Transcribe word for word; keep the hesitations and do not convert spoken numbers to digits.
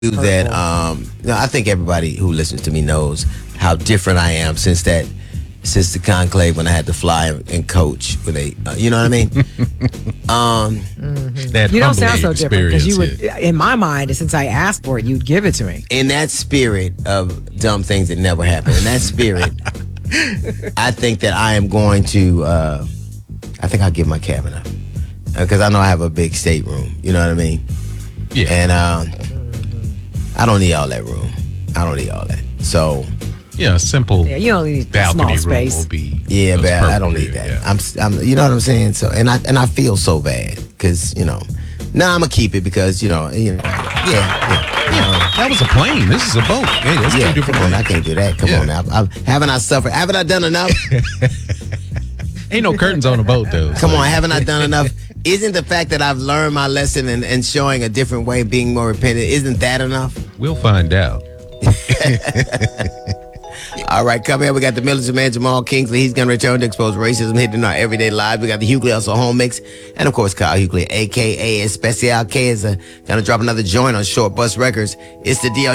that um, you know, I think everybody who listens to me knows how different I am since that since the conclave when I had to fly and coach with a uh, you know what I mean. um, mm-hmm. That you don't sound so different because you would, in my mind, since I asked for it, you'd give it to me. In that spirit of dumb things that never happen, in that spirit, I think that I am going to. Uh, I think I'll give my cabin up because I know I have a big stateroom. You know what I mean? Yeah. And um, I don't need all that room. I don't need all that. So. Yeah, a simple yeah, you only need balcony small room space. will be. Yeah, bad. I don't need that. Yeah. I'm, I'm, you know what I'm saying. So, and I, and I feel so bad because you know, now I'm gonna keep it because you know, you know, yeah, yeah. yeah. Um, that was a plane. This is a boat. Hey, that's yeah, two different come on, things. I can't do that. Come yeah. on now. I, haven't I suffered? Haven't I done enough? Ain't no curtains on the boat though. Come so. on, haven't I done enough? Isn't the fact that I've learned my lesson and, and showing a different way, being more repentant, isn't that enough? We'll find out. All right, coming up, we got the military man, Jamal Kingsley. He's going to return to expose racism hitting our everyday lives. We got the Hughley also home mix. And, of course, Kyle Hughley, a k a. Especial K, is going to drop another joint on Short Bus Records. It's the D L